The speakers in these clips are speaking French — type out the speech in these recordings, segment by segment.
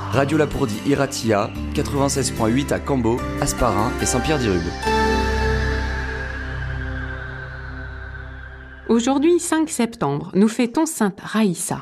Radio Lapourdie Iratia, 96.8 à Cambo, Hasparren et Saint-Pierre-d'Irube. Aujourd'hui, 5 septembre, nous fêtons Sainte Raïssa.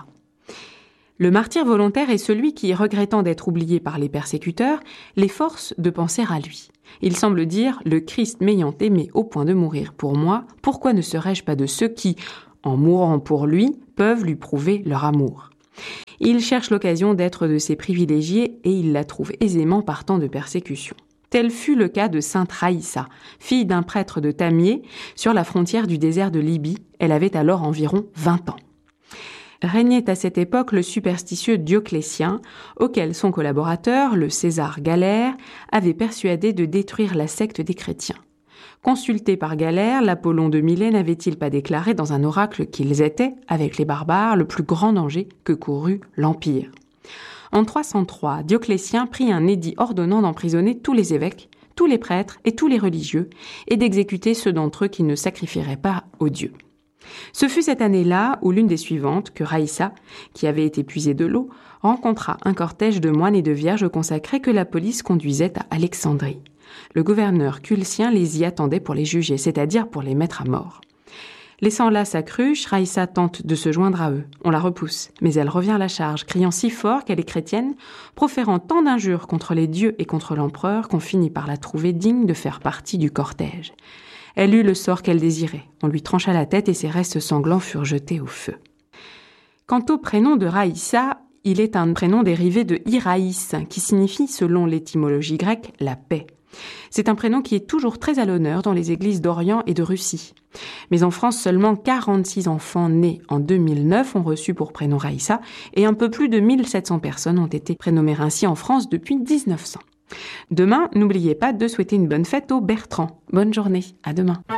Le martyr volontaire est celui qui, regrettant d'être oublié par les persécuteurs, les force de penser à lui. Il semble dire « Le Christ m'ayant aimé au point de mourir pour moi, pourquoi ne serais-je pas de ceux qui, en mourant pour lui, peuvent lui prouver leur amour ?» Il cherche l'occasion d'être de ces privilégiés et il la trouve aisément par tant de persécutions. Tel fut le cas de Sainte Raïssa, fille d'un prêtre de Tamier, sur la frontière du désert de Libye. Elle avait alors environ 20 ans. Régnait à cette époque le superstitieux Dioclétien, auquel son collaborateur, le César Galère, avait persuadé de détruire la secte des chrétiens. Consulté par Galère, l'Apollon de Milet n'avait-il pas déclaré dans un oracle qu'ils étaient, avec les barbares, le plus grand danger que courut l'Empire. En 303, Dioclétien prit un édit ordonnant d'emprisonner tous les évêques, tous les prêtres et tous les religieux, et d'exécuter ceux d'entre eux qui ne sacrifieraient pas aux dieux. Ce fut cette année-là, ou l'une des suivantes, que Raïssa, qui avait été puisée de l'eau, rencontra un cortège de moines et de vierges consacrés que la police conduisait à Alexandrie. Le gouverneur Culcien les y attendait pour les juger, c'est-à-dire pour les mettre à mort. Laissant là sa cruche, Raïssa tente de se joindre à eux. On la repousse, mais elle revient à la charge, criant si fort qu'elle est chrétienne, proférant tant d'injures contre les dieux et contre l'empereur qu'on finit par la trouver digne de faire partie du cortège. Elle eut le sort qu'elle désirait. On lui trancha la tête et ses restes sanglants furent jetés au feu. Quant au prénom de Raïssa, il est un prénom dérivé de Iraïs, qui signifie, selon l'étymologie grecque, la paix. C'est un prénom qui est toujours très à l'honneur dans les églises d'Orient et de Russie. Mais en France, seulement 46 enfants nés en 2009 ont reçu pour prénom Raïssa et un peu plus de 1700 personnes ont été prénommées ainsi en France depuis 1900. Demain, n'oubliez pas de souhaiter une bonne fête aux Bertrand. Bonne journée, à demain.